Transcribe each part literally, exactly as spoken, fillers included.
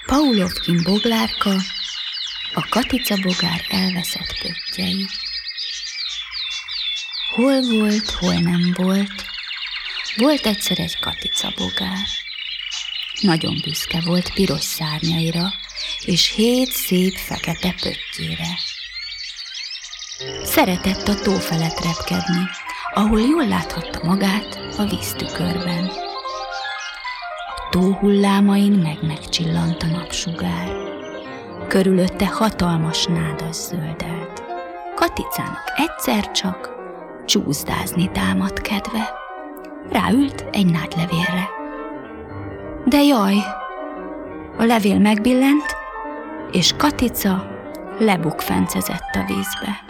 Paulovkin boglárka, a katicabogár elveszett pöttyei. Hol volt, hol nem volt, volt egyszer egy katicabogár. Nagyon büszke volt piros szárnyaira, és hét szép fekete pöttyére. Szeretett a tó felett repkedni, ahol jól láthatta magát a víztükörben. A tó hullámain meg-meg csillant a napsugár. Körülötte hatalmas nádas zöldelt. Katicának egyszer csak csúszdázni támadt kedve. Ráült egy nádlevélre. De jaj! A levél megbillent, és Katica lebukfencezett a vízbe.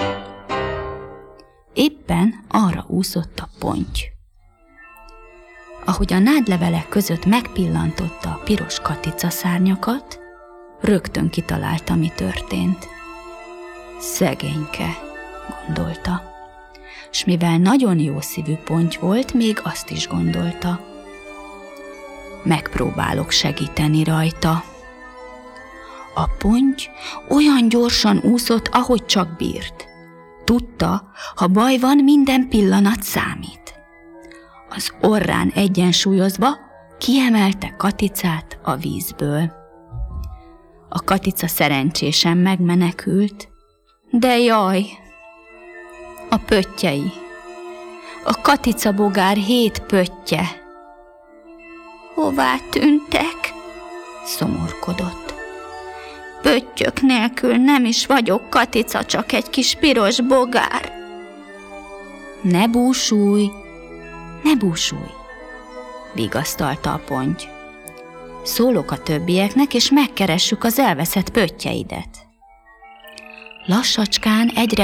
Éppen arra úszott a ponty. Ahogy a nádlevelek között megpillantotta a piros katica szárnyakat, rögtön kitalálta, mi történt. Szegényke, gondolta, s mivel nagyon jó szívű ponty volt, még azt is gondolta. Megpróbálok segíteni rajta. A ponty olyan gyorsan úszott, ahogy csak bírt. Tudta, ha baj van, minden pillanat számít. Az orrán egyensúlyozva kiemelte Katicát a vízből. A Katica szerencsésen megmenekült, de jaj, a pöttyei, a katicabogár hét pöttye. Hová tűntek? Szomorkodott. Pöttyök nélkül nem is vagyok Katica, csak egy kis piros bogár. Ne búsulj, ne búsulj, vigasztalta a ponty. Szólok a többieknek, és megkeressük az elveszett pöttyeidet. Lassacskán egyre